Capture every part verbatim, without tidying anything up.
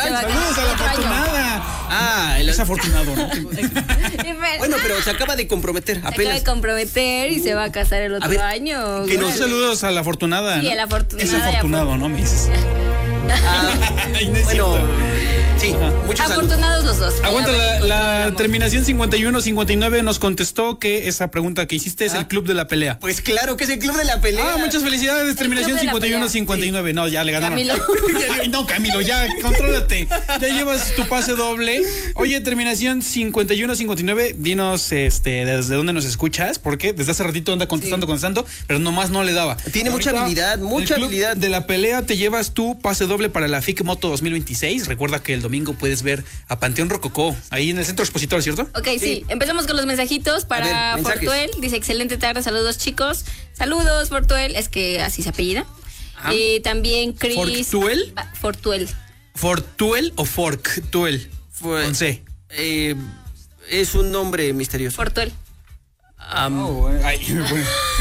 Ay, saludos a la afortunada. Ah, el... es afortunado, ¿no? Bueno, pero se acaba de comprometer apenas. Se acaba de comprometer y se va a casar el otro ver, año. Que nos saludos a la afortunada. Sí, ¿no? a la afortunada. Es afortunado, ¿no? Me dices. Ah, bueno, sí, muchos afortunados los dos. Aguanta, la, la terminación cincuenta y uno cincuenta y nueve nos contestó que esa pregunta que hiciste es ah, el club de la pelea. Pues claro que es el club de la pelea. Ah, muchas felicidades, terminación cincuenta y uno cincuenta y nueve. No, ya le ganaron. Camilo. No, Camilo, ya, contrólate. Ya llevas tu pase doble. Oye, terminación cincuenta y uno cincuenta y nueve, dinos este, desde dónde nos escuchas, porque desde hace ratito anda contestando, sí. contestando, pero nomás no le daba. Tiene Ahorita, mucha habilidad, mucha el club habilidad. De la pelea te llevas tu pase doble para la F I C Moto dos mil veintiséis. Recuerda que el domingo puedes ver a Panteón Rococó, ahí en el Centro Expositor, ¿cierto? Ok, sí. sí. Empezamos con los mensajitos para ver, Fortuel. Dice, excelente tarde, saludos chicos. Saludos, Fortuel. Es que así se apellida. Ah. Y también Chris... ¿Fortuel? Fortuel. ¿Fortuel o Fortuel? Fue, con C. Eh, es un nombre misterioso. Fortuel. Um, oh, ay, bueno.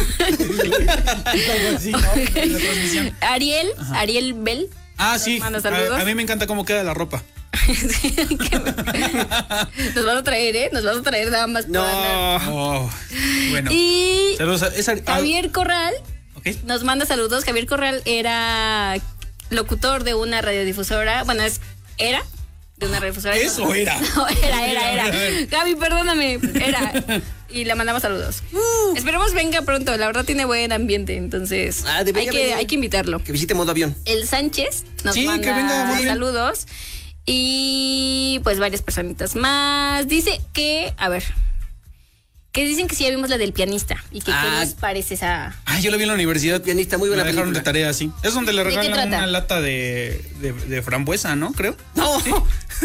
Así, ¿no? Okay. Ariel, Ajá. Ariel Bell. Ah, sí. A, a mí me encanta cómo queda la ropa. Sí, que... Nos vas a traer, ¿eh? Nos vas a traer nada más. No. Oh, bueno. Y saludos a esa... Javier Corral okay. nos manda saludos. Javier Corral era locutor de una radiodifusora. Bueno, es era de una radiodifusora. ¿Eso era? No, era, era, era. Gaby, perdóname. Era. Y le mandamos saludos. Uh. Esperemos venga pronto. La verdad tiene buen ambiente. Entonces ah, hay, que, hay que invitarlo. Que visite modo avión. El Sánchez nos sí, manda que venga, saludos. Y pues varias personitas más. Dice que, a ver, que dicen que sí ya vimos la del pianista. Y que ah. qué nos parece esa. Ah, yo la vi en la universidad. Pianista, muy buena me dejaron película. de tarea, sí. Es donde le regalan una lata de, de, de frambuesa, ¿no? Creo. No. ¿Sí?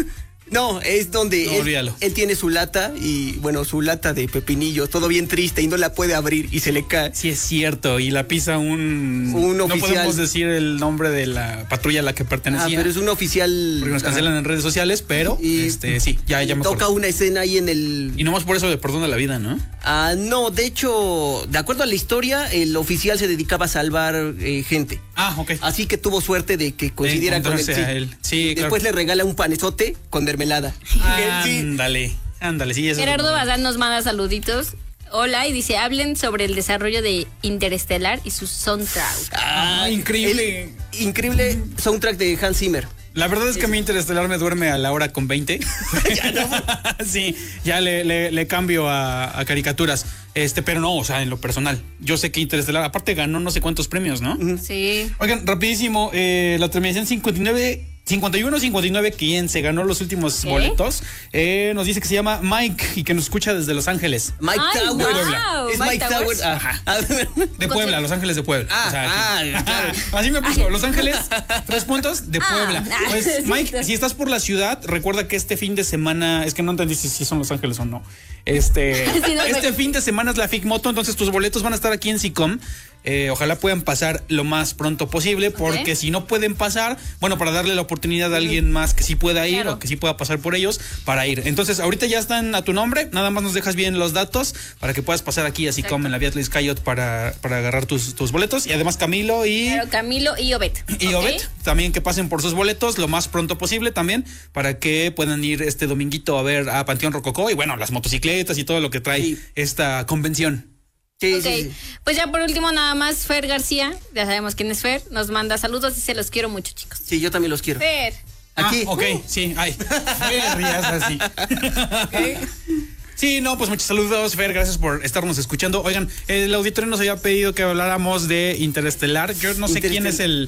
No, es donde no, él, él tiene su lata y, bueno, su lata de pepinillo, todo bien triste y no la puede abrir y se le cae. Sí, es cierto, y la pisa un... Un no oficial. podemos decir el nombre de la patrulla a la que pertenecía. Ah, pero es un oficial... Porque nos cancelan ah. en redes sociales, pero, y, este, sí, ya, ya me toca acuerdo. Una escena ahí en el... Y nomás por eso le perdona la vida, ¿no? Ah, no, de hecho, de acuerdo a la historia, el oficial se dedicaba a salvar eh, gente. Ah, ok. Así que tuvo suerte de que coincidiera con él. Sí. él. Sí, Después claro. le regala un panezote con mermelada. Ah, sí. Ándale, ándale, sí. Eso Gerardo Bazán nos manda saluditos. Hola, y dice, hablen sobre el desarrollo de Interestelar y su soundtrack. Ah, increíble. El, increíble soundtrack de Hans Zimmer. La verdad es que a mí Interestelar me duerme a la hora con veinte. Ya no. Sí, ya le, le, le cambio a, a caricaturas. Este, pero no, o sea, en lo personal. Yo sé que Interestelar, aparte ganó no sé cuántos premios, ¿no? Sí. Oigan, rapidísimo, eh, la terminación cincuenta y nueve... cincuenta y uno cincuenta y nueve, quien se ganó los últimos ¿Qué? boletos, eh, nos dice que se llama Mike y que nos escucha desde Los Ángeles. Mike Ay, Tower. Wow. Es Mike, Mike Tower. Ajá. De Puebla, Los Ángeles de Puebla. Ah, o sea, ah, claro. Así me puso, Los Ángeles, tres puntos de Puebla. Ah, pues, Mike, si estás por la ciudad, recuerda que este fin de semana, es que no entendí si, si son Los Ángeles o no. Este, sí, no, este fin de semana es la F I C Moto, entonces tus boletos van a estar aquí en SICOM. Eh, ojalá puedan pasar lo más pronto posible, porque okay. si no pueden pasar, bueno, para darle la oportunidad a alguien más que sí pueda ir claro. o que sí pueda pasar por ellos para ir. Entonces, ahorita ya están a tu nombre, nada más nos dejas bien los datos para que puedas pasar aquí así como en la Beatriz Cayot para, para agarrar tus, tus boletos. Y además Camilo y... Claro, Camilo y Obed. Y okay. Obed, también que pasen por sus boletos lo más pronto posible también, para que puedan ir este dominguito a ver a Panteón Rococó y bueno, las motocicletas y todo lo que trae sí. esta convención. Sí, ok, sí, sí. Pues ya por último nada más Fer García, ya sabemos quién es Fer, nos manda saludos y se los quiero mucho, chicos. Sí, yo también los quiero. Fer. Aquí. Ah, ok, uh. sí, ay. Fer, ya es así. Okay. Sí, no, pues muchos saludos, Fer, gracias por estarnos escuchando. Oigan, el auditorio nos había pedido que habláramos de Interestelar. Yo no sé quién es el,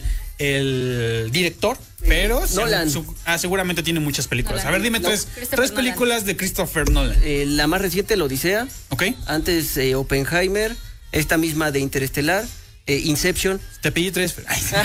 el director, pero Nolan. Su, ah, seguramente tiene muchas películas. Nolan. A ver, dime no, tres, tres películas Nolan. de Christopher Nolan. Eh, la más reciente, La Odisea. Ok. Antes, eh, Oppenheimer. Esta misma de Interestelar. Eh, Inception. Te pedí tres.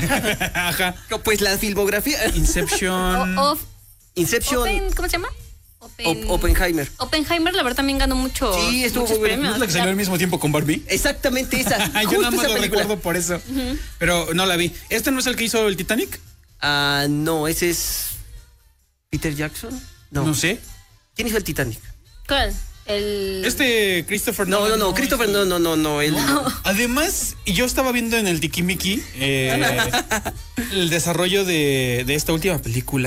Ajá. No, pues la filmografía. Inception. O, of, Inception. Open, ¿Cómo se llama? Open... O, Oppenheimer. Oppenheimer, la verdad, también ganó mucho. Sí, estuvo muy bueno. ¿No es la que salió al mismo tiempo con Barbie? Exactamente esa. Yo nada más lo película. recuerdo por eso. Uh-huh. Pero no la vi. ¿Este no es el que hizo el Titanic? Ah, uh, no, ese es Peter Jackson. No. No sé. ¿Quién hizo el Titanic? ¿Cuál? El... Este Christopher No, Nolan, no, no, no Christopher no, no, no, no, él. No. Además, yo estaba viendo en el Tiki Miki eh, el desarrollo de, de esta última película.